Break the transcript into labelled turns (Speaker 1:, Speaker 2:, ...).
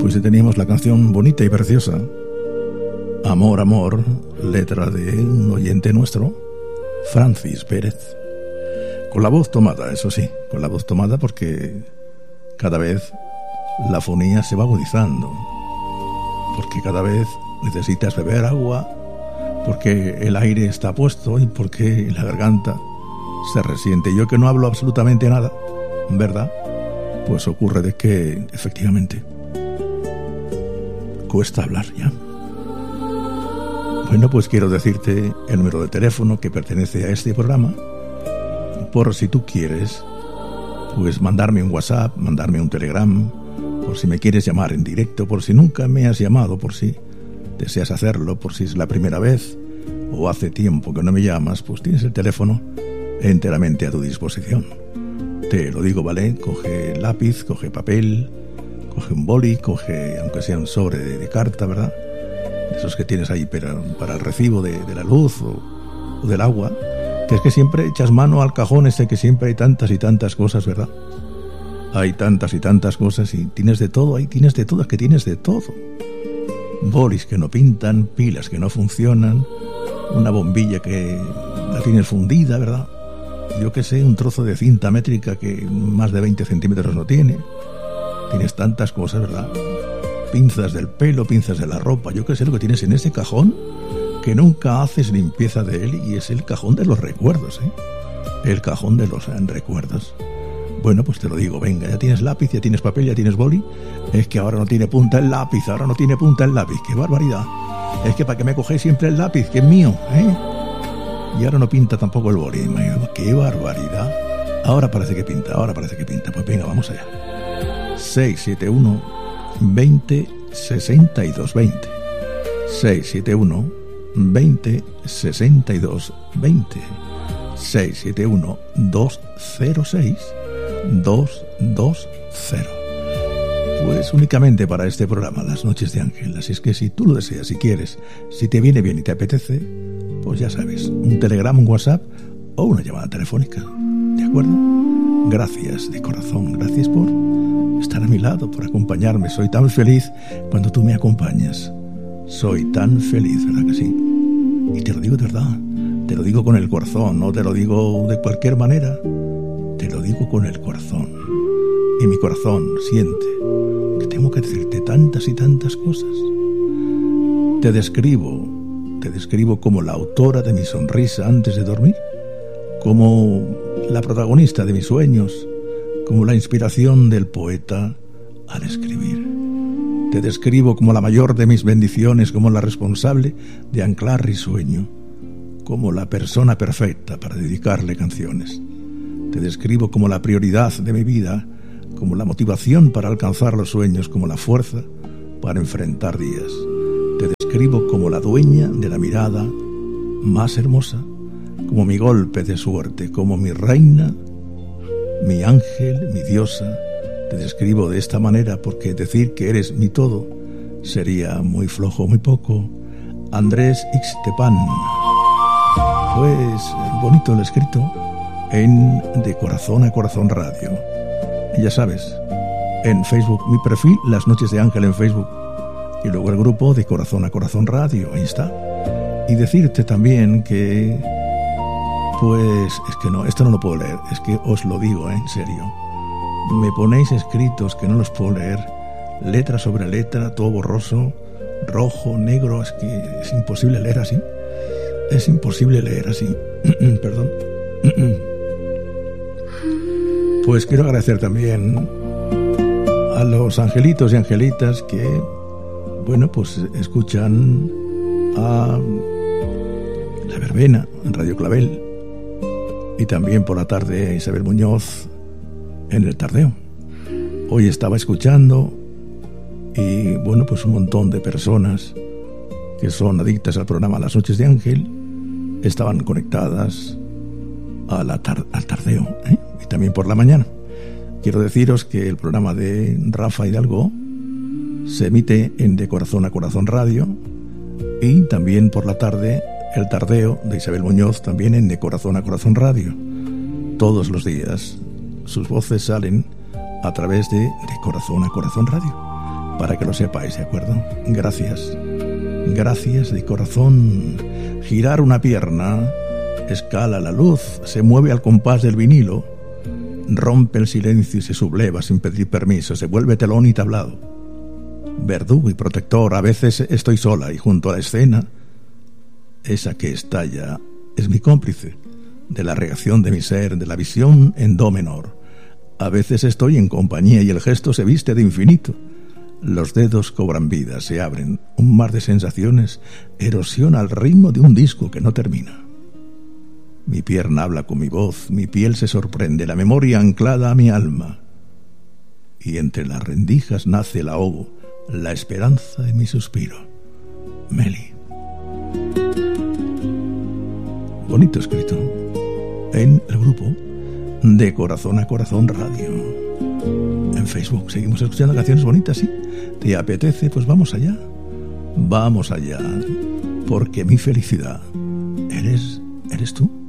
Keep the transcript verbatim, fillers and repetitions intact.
Speaker 1: Pues teníamos la canción bonita y preciosa, Amor, Amor, letra de un oyente nuestro, Francis Pérez. Con la voz tomada, eso sí, con la voz tomada porque cada vez la fonía se va agudizando, porque cada vez necesitas beber agua, porque el aire está puesto y porque la garganta se resiente. Yo que no hablo absolutamente nada, ¿verdad? Pues ocurre de que, efectivamente, cuesta hablar ya. Bueno, pues quiero decirte el número de teléfono que pertenece a este programa, por si tú quieres, pues mandarme un WhatsApp, mandarme un Telegram, por si me quieres llamar en directo, por si nunca me has llamado, por si deseas hacerlo, por si es la primera vez o hace tiempo que no me llamas, pues tienes el teléfono enteramente a tu disposición. Te lo digo, ¿vale? Coge lápiz, coge papel, coge un boli, coge, aunque sea un sobre de, de carta, ¿verdad? Esos que tienes ahí para, para el recibo de, de la luz o, o del agua, que es que siempre echas mano al cajón este, que siempre hay tantas y tantas cosas, ¿verdad? Hay tantas y tantas cosas y tienes de todo, ahí tienes de todo, es que tienes de todo. Bolis que no pintan, pilas que no funcionan, una bombilla que la tienes fundida, ¿verdad? Yo que sé, un trozo de cinta métrica que más de veinte centímetros no tiene. Tienes tantas cosas, ¿verdad? Pinzas del pelo, pinzas de la ropa, yo que sé lo que tienes en ese cajón, que nunca haces limpieza de él, y es el cajón de los recuerdos, ¿eh? El cajón de los recuerdos. Bueno, pues te lo digo, venga, ya tienes lápiz, ya tienes papel, ya tienes boli. Es que ahora no tiene punta el lápiz, ahora no tiene punta el lápiz, qué barbaridad. Es que para que me cogéis siempre el lápiz, que es mío, ¿eh? Y ahora no pinta tampoco el boli, qué barbaridad. Ahora parece que pinta, ahora parece que pinta. Pues venga, vamos allá. seis siete uno veinte sesenta y dos veinte. seis siete uno veinte sesenta y dos veinte. seis siete uno dos cero seis dos dos cero. Pues únicamente para este programa, Las Noches de Ángel. Así es que si tú lo deseas, si quieres, si te viene bien y te apetece, pues ya sabes, un telegrama, un WhatsApp o una llamada telefónica. ¿De acuerdo? Gracias de corazón, gracias por estar a mi lado, por acompañarme. Soy tan feliz cuando tú me acompañas. Soy tan feliz, ¿verdad que sí? Y te lo digo de verdad, te lo digo con el corazón, no te lo digo de cualquier manera, te lo digo con el corazón. Y mi corazón siente que tengo que decirte tantas y tantas cosas. Te describo, te describo como la autora de mi sonrisa antes de dormir, como la protagonista de mis sueños, como la inspiración del poeta al escribir. Te describo como la mayor de mis bendiciones, como la responsable de anclar risueño, como la persona perfecta para dedicarle canciones. Te describo como la prioridad de mi vida, como la motivación para alcanzar los sueños, como la fuerza para enfrentar días. Te describo como la dueña de la mirada más hermosa, como mi golpe de suerte, como mi reina, mi ángel, mi diosa. Te describo de esta manera porque decir que eres mi todo sería muy flojo, muy poco. Andrés Ixtepan. Pues bonito el escrito en De Corazón a Corazón Radio. Y ya sabes, en Facebook mi perfil, Las Noches de Ángel en Facebook, y luego el grupo De Corazón a Corazón Radio, ahí está. Y decirte también que, pues, es que no, esto no lo puedo leer, es que os lo digo, ¿eh? En serio. Me ponéis escritos que no los puedo leer, letra sobre letra, todo borroso, rojo, negro, es que es imposible leer así. Es imposible leer así. Perdón. Pues quiero agradecer también a los angelitos y angelitas que, bueno, pues escuchan a La Verbena en Radio Clavel, y también por la tarde a Isabel Muñoz en El Tardeo. Hoy estaba escuchando y, bueno, pues un montón de personas que son adictas al programa Las Noches de Ángel estaban conectadas a la tar- al Tardeo, ¿eh? Y también por la mañana. Quiero deciros que el programa de Rafa Hidalgo se emite en De Corazón a Corazón Radio, y también por la tarde El Tardeo de Isabel Muñoz, también en De Corazón a Corazón Radio. Todos los días sus voces salen a través de De Corazón a Corazón Radio. para que lo sepáis, ¿de acuerdo? Gracias. Gracias de corazón. Girar una pierna, escala la luz, se mueve al compás del vinilo, rompe el silencio y se subleva sin pedir permiso, se vuelve telón y tablado. Verdugo y protector, a veces estoy sola y junto a la escena, esa que estalla es mi cómplice de la reacción de mi ser, de la visión en do menor. A veces estoy en compañía y el gesto se viste de infinito. Los dedos cobran vida, se abren, un mar de sensaciones erosiona al ritmo de un disco que no termina. Mi pierna habla con mi voz, mi piel se sorprende, la memoria anclada a mi alma. Y entre las rendijas nace el ahogo, la esperanza de mi suspiro. Meli. Bonito escrito en el grupo de Corazón a Corazón Radio. En Facebook seguimos escuchando canciones bonitas, ¿sí? ¿Te apetece? Pues vamos allá. Vamos allá. Porque mi felicidad eres, eres tú.